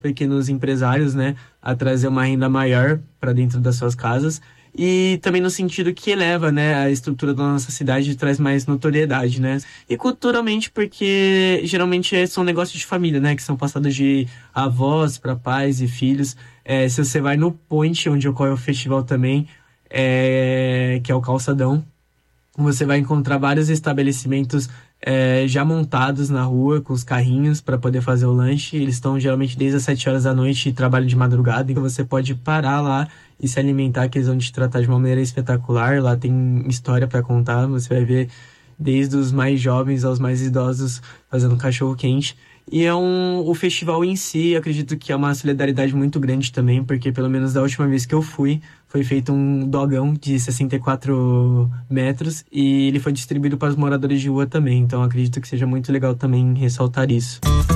pequenos empresários, né, a trazer uma renda maior para dentro das suas casas. E também no sentido que eleva, né, a estrutura da nossa cidade e traz mais notoriedade, né? E culturalmente porque geralmente são negócios de família, né, que são passados de avós para pais e filhos. Se você vai no Point, onde ocorre o festival também, que é o Calçadão, você vai encontrar vários estabelecimentos já montados na rua, com os carrinhos para poder fazer o lanche. Eles estão geralmente desde as 7 horas da noite e trabalham de madrugada, então você pode parar lá e se alimentar, que eles vão te tratar de uma maneira espetacular. Lá tem história para contar, você vai ver desde os mais jovens aos mais idosos fazendo cachorro-quente. E o festival em si, acredito que é uma solidariedade muito grande também, porque pelo menos da última vez que eu fui, foi feito um dogão de 64 metros e ele foi distribuído para os moradores de rua também. Então acredito que seja muito legal também ressaltar isso.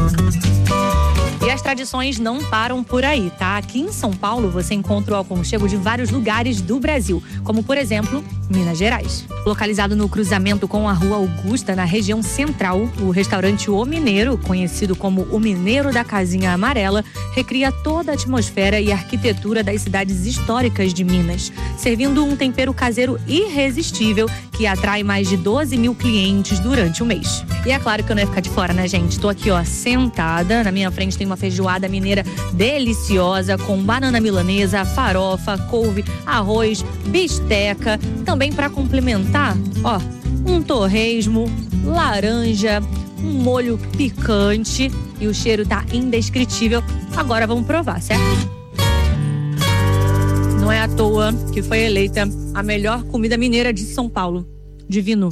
E as tradições não param por aí, tá? Aqui em São Paulo você encontra o aconchego de vários lugares do Brasil, como por exemplo, Minas Gerais. Localizado no cruzamento com a Rua Augusta, na região central, o restaurante O Mineiro, conhecido como o Mineiro da Casinha Amarela, recria toda a atmosfera e arquitetura das cidades históricas de Minas, servindo um tempero caseiro irresistível que atrai mais de 12 mil clientes durante o mês. E é claro que eu não ia ficar de fora, né, gente? Tô aqui, sentada, na minha frente tem uma feijoada mineira deliciosa com banana milanesa, farofa, couve, arroz, bisteca. Também para complementar, um torresmo, laranja, um molho picante e o cheiro tá indescritível. Agora vamos provar, certo? Não é à toa que foi eleita a melhor comida mineira de São Paulo. Divino.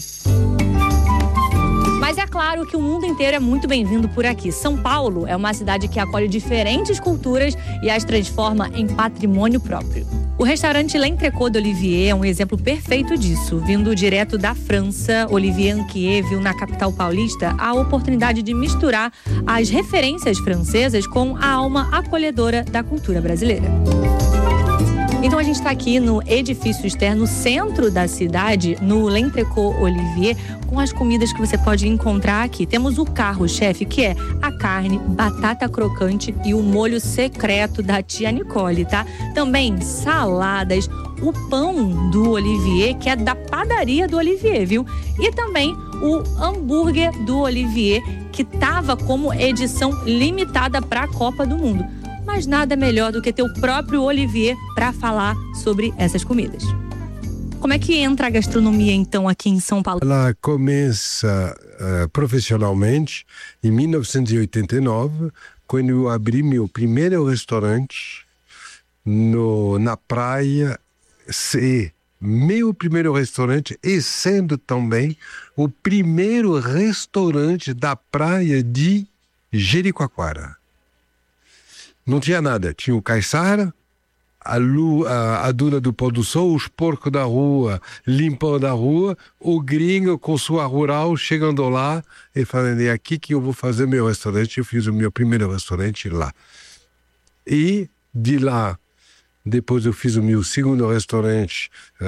Mas é claro que o mundo inteiro é muito bem-vindo por aqui. São Paulo é uma cidade que acolhe diferentes culturas e as transforma em patrimônio próprio. O restaurante L'Entrecôte d'Olivier é um exemplo perfeito disso. Vindo direto da França, Olivier Anquier viu na capital paulista a oportunidade de misturar as referências francesas com a alma acolhedora da cultura brasileira. Então a gente está aqui no edifício externo, centro da cidade, no L'Entrecôte Olivier, com as comidas que você pode encontrar aqui. Temos o carro-chefe, que é a carne, batata crocante e o molho secreto da tia Nicole, tá? Também saladas, o pão do Olivier, que é da padaria do Olivier, viu? E também o hambúrguer do Olivier, que tava como edição limitada para a Copa do Mundo. Mas nada melhor do que ter o próprio Olivier para falar sobre essas comidas. Como é que entra a gastronomia, então, aqui em São Paulo? Ela começa profissionalmente em 1989, quando eu abri meu primeiro restaurante na praia. Meu primeiro restaurante e sendo também o primeiro restaurante da praia de Jericoacoara. Não tinha nada, tinha o caiçara, a duna do pôr do sol, os porcos da rua, limpando a rua, o gringo com sua rural chegando lá e falando, é aqui que eu vou fazer meu restaurante. Eu fiz o meu primeiro restaurante lá. E de lá, depois eu fiz o meu segundo restaurante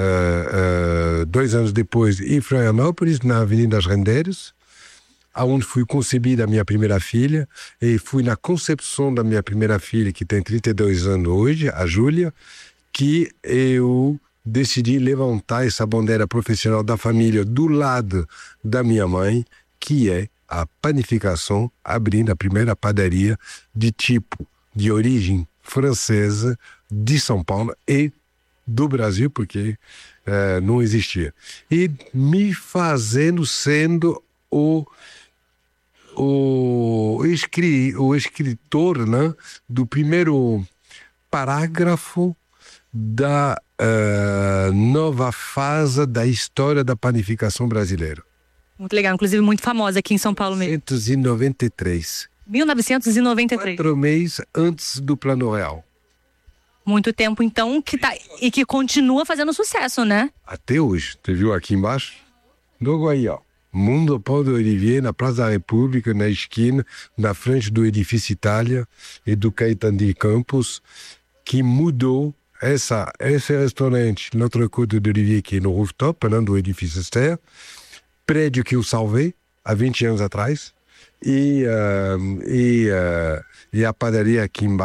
2 anos depois em Florianópolis, na Avenida das Rendeiros, aonde fui concebida a minha primeira filha, e fui na concepção da minha primeira filha, que tem 32 anos hoje, a Júlia, que eu decidi levantar essa bandeira profissional da família do lado da minha mãe, que é a panificação, abrindo a primeira padaria de origem francesa de São Paulo e do Brasil, porque não existia. E me fazendo sendo o escritor, né, do primeiro parágrafo da nova fase da história da panificação brasileira. Muito legal, inclusive muito famosa aqui em São Paulo mesmo. 1993. 1993. 4 meses antes do Plano Real. Muito tempo, então, e que continua fazendo sucesso, né? Até hoje. Você viu aqui embaixo? Logo aí, ó. Mundo Pão do Olivier, na Praça da República, na esquina, na frente do Edifício Itália e do Caetano de Campos, que mudou esse restaurante, L'Entrecôte d'Olivier, que é no rooftop, do Edifício Esther, prédio que eu salvei há 20 anos atrás, e a padaria aqui embaixo.